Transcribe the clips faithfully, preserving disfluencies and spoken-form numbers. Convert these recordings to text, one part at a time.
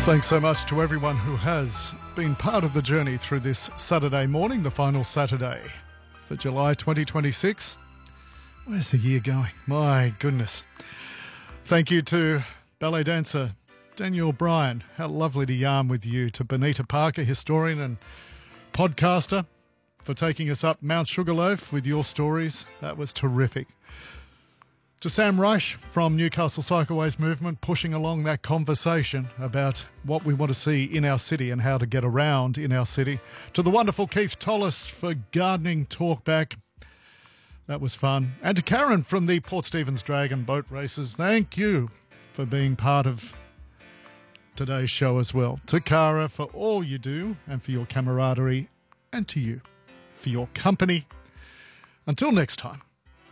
Thanks so much to everyone who has been part of the journey through this Saturday morning, the final Saturday for July twenty twenty-six. Where's the year going? My goodness. Thank you to ballet dancer Daniel Bryan. How lovely to yarn with you. To Benita Parker, historian and podcaster, for taking us up Mount Sugarloaf with your stories. That was terrific. To Sam Reich from Newcastle Cycleways Movement, pushing along that conversation about what we want to see in our city and how to get around in our city. To the wonderful Keith Tollis for gardening talkback. That was fun. And to Karen from the Port Stephens Dragon Boat Races, thank you for being part of today's show as well. To Cara for all you do and for your camaraderie, and to you for your company. Until next time.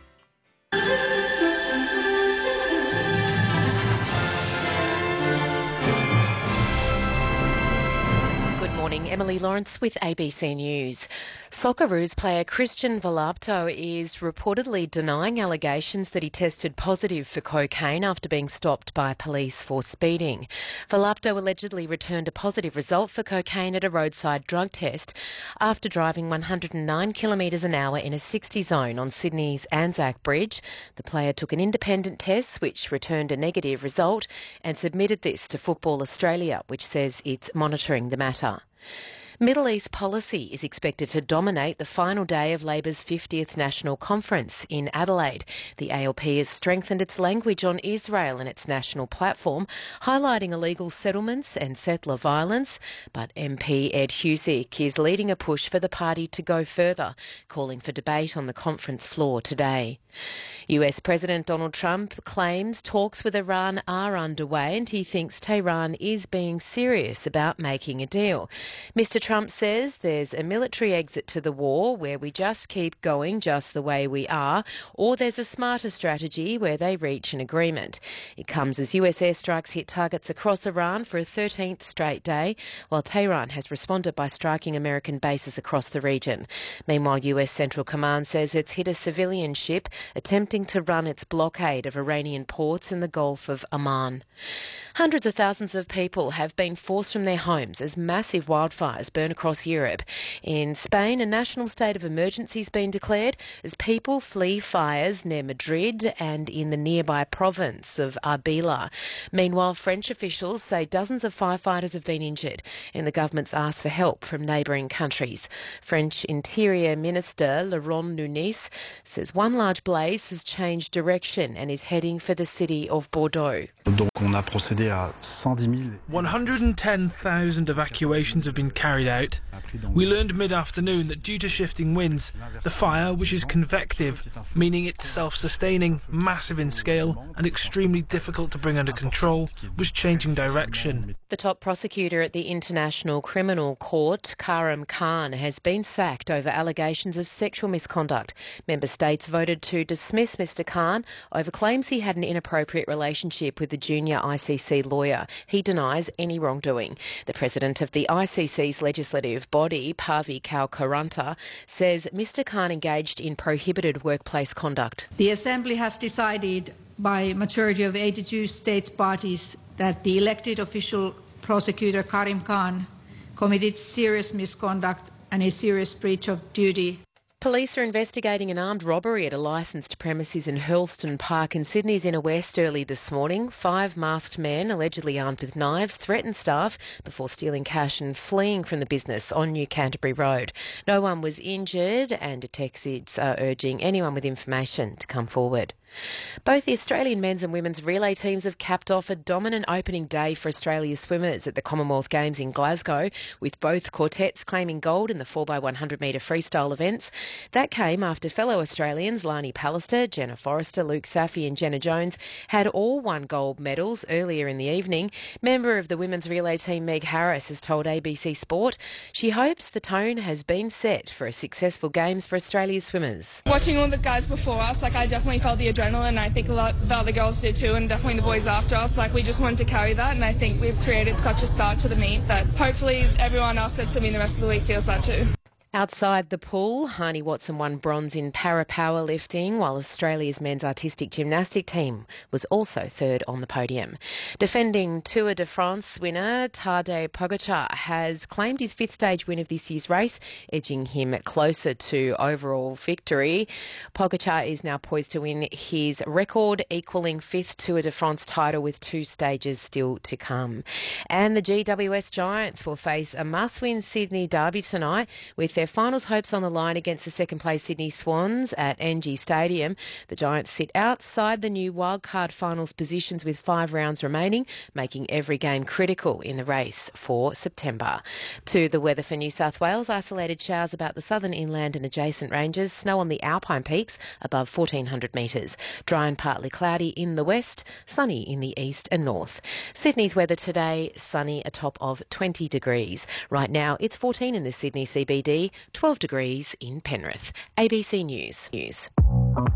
Morning, Emily Lawrence with A B C News. Socceroos player Christian Velapto is reportedly denying allegations that he tested positive for cocaine after being stopped by police for speeding. Velapto allegedly returned a positive result for cocaine at a roadside drug test after driving one hundred nine kilometres an hour in a sixty zone on Sydney's Anzac Bridge. The player took an independent test which returned a negative result and submitted this to Football Australia, which says it's monitoring the matter. Middle East policy is expected to dominate the final day of Labor's fiftieth National Conference in Adelaide. The A L P has strengthened its language on Israel in its national platform, highlighting illegal settlements and settler violence. But M P Ed Husic is leading a push for the party to go further, calling for debate on the conference floor today. U S President Donald Trump claims talks with Iran are underway and he thinks Tehran is being serious about making a deal. Mister Trump says there's a military exit to the war where we just keep going just the way we are, or there's a smarter strategy where they reach an agreement. It comes as U S airstrikes hit targets across Iran for a thirteenth straight day, while Tehran has responded by striking American bases across the region. Meanwhile, U S Central Command says it's hit a civilian ship attempting to run its blockade of Iranian ports in the Gulf of Oman. Hundreds of thousands of people have been forced from their homes as massive wildfires burn across Europe. In Spain, a national state of emergency has been declared as people flee fires near Madrid and in the nearby province of Arbila. Meanwhile, French officials say dozens of firefighters have been injured and the government's asked for help from neighbouring countries. French Interior Minister Laurent Nunez says one large blaze has changed direction and is heading for the city of Bordeaux. one hundred ten thousand evacuations have been carried out. We learned mid-afternoon that due to shifting winds, the fire, which is convective, meaning it's self-sustaining, massive in scale and extremely difficult to bring under control, was changing direction. The top prosecutor at the International Criminal Court, Karim Khan, has been sacked over allegations of sexual misconduct. Member states voted to dismiss Mister Khan over claims he had an inappropriate relationship with a junior I C C lawyer. He denies any wrongdoing. The president of the I C C's legislative body, Pavi Kaukaranta, says Mister Khan engaged in prohibited workplace conduct. The Assembly has decided by a majority of eighty-two states parties that the elected official prosecutor Karim Khan committed serious misconduct and a serious breach of duty. Police are investigating an armed robbery at a licensed premises in Hurlstone Park in Sydney's inner west early this morning. Five masked men, allegedly armed with knives, threatened staff before stealing cash and fleeing from the business on New Canterbury Road. No one was injured and detectives are urging anyone with information to come forward. Both the Australian men's and women's relay teams have capped off a dominant opening day for Australia's swimmers at the Commonwealth Games in Glasgow, with both quartets claiming gold in the four by one hundred metre freestyle events. That came after fellow Australians Lani Pallister, Jenna Forrester, Luke Safi and Jenna Jones had all won gold medals earlier in the evening. Member of the women's relay team Meg Harris has told A B C Sport she hopes the tone has been set for a successful Games for Australia's swimmers. Watching all the guys before us, like I definitely felt the adrenaline. I think a lot of the other girls did too, and definitely the boys after us. Like we just wanted to carry that, and I think we've created such a start to the meet that hopefully everyone else that's swimming the rest of the week feels that too. Outside the pool, Heine Watson won bronze in para powerlifting, while Australia's men's artistic gymnastic team was also third on the podium. Defending Tour de France winner Tadej Pogacar has claimed his fifth stage win of this year's race, edging him closer to overall victory. Pogacar is now poised to win his record equalling fifth Tour de France title with two stages still to come. And the G W S Giants will face a must-win Sydney derby tonight, with their finals hopes on the line against the second-place Sydney Swans at N G Stadium. The Giants sit outside the new wildcard finals positions with five rounds remaining, making every game critical in the race for September. To the weather for New South Wales, isolated showers about the southern inland and adjacent ranges, snow on the alpine peaks above fourteen hundred metres, dry and partly cloudy in the west, sunny in the east and north. Sydney's weather today, sunny, a top of twenty degrees. Right now it's fourteen in the Sydney C B D, twelve degrees in Penrith. A B C News. News.